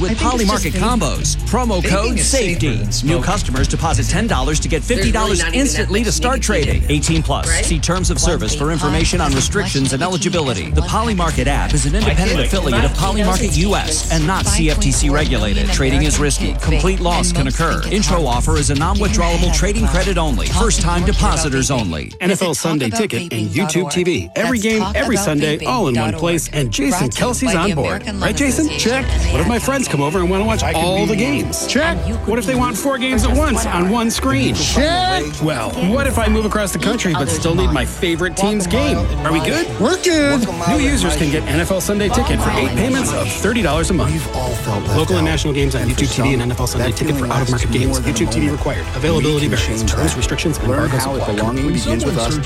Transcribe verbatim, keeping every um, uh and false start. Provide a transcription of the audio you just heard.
with Polymarket combos. Promo code SAFETY. New customers deposit ten dollars to get fifty dollars instantly to start trading. eighteen plus. See terms of service for information on restrictions and eligibility. The Polymarket app is an independent affiliate of Polymarket U S and not C F T C regulated. Trading is risky. Complete loss can occur. Intro offer is a non-withdrawable trading credit only. First-time depositors only. N F L Sunday Ticket and YouTube T V. Every game, every Sunday, all in one place, and Jason Kelsey's on board. Right, Jason? Check. What if my friends come over and want to watch all the games? Check. What if they want four games at once on one screen? Check. Well, what if I move across the country but still need my favorite team's game? Are we good? We're good. New users can get N F L Sunday Ticket for eight payments of thirty dollars a month. Local and national games on YouTube T V and N F L Sunday Ticket for out-of-market games. YouTube T V required. Availability varies. Terms, restrictions, and Learn embargoes how it apply. belonging begins with us.